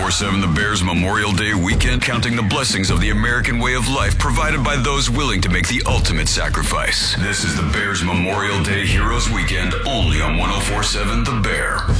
1047 The Bears Memorial Day weekend, counting the blessings of the American way of life provided by those willing to make the ultimate sacrifice. This is the Bears Memorial Day Heroes Weekend, only on 1047 The Bear.